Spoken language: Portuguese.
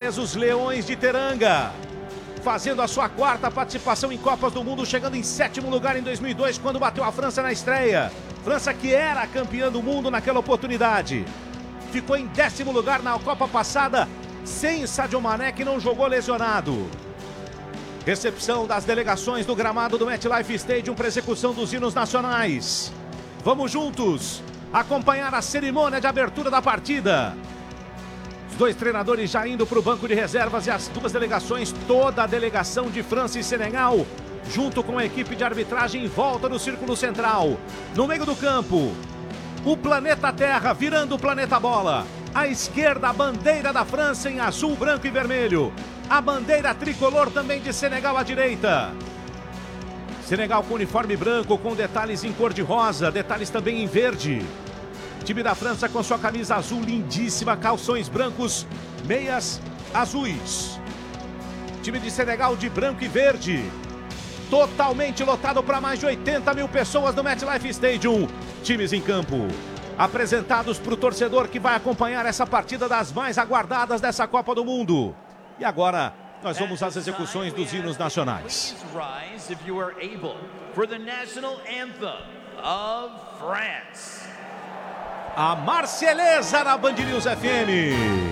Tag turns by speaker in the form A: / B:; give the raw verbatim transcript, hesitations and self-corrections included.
A: áreas os Leões de Teranga, fazendo a sua quarta participação em Copas do Mundo, chegando em sétimo lugar em dois mil e dois, quando bateu a França na estreia. França que era campeã do mundo naquela oportunidade. Ficou em décimo lugar na Copa passada, sem Sadio Mané, que não jogou lesionado. Recepção das delegações do gramado do MetLife Stadium para execução dos hinos nacionais. Vamos juntos acompanhar a cerimônia de abertura da partida. Os dois treinadores já indo para o banco de reservas e as duas delegações, toda a delegação de França e Senegal, junto com a equipe de arbitragem em volta do círculo central. No meio do campo, o planeta Terra virando o planeta Bola. À esquerda, a bandeira da França em azul, branco e vermelho. A bandeira tricolor também de Senegal à direita. Senegal com uniforme branco, com detalhes em cor de rosa, detalhes também em verde. Time da França com sua camisa azul lindíssima, calções brancos, meias azuis. Time de Senegal de branco e verde. Totalmente lotado para mais de oitenta mil pessoas no MetLife Stadium. Times em campo, apresentados para o torcedor que vai acompanhar essa partida das mais aguardadas dessa Copa do Mundo. E agora nós vamos às execuções dos hinos nacionais. A Marselhesa na Band News F M.